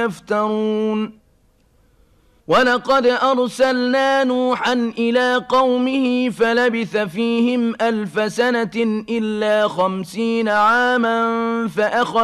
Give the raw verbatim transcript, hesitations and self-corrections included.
يفترون ولقد أرسلنا نوحا إلى قومه فلبث فيهم ألف سنة إلا خمسين عاما فأخذ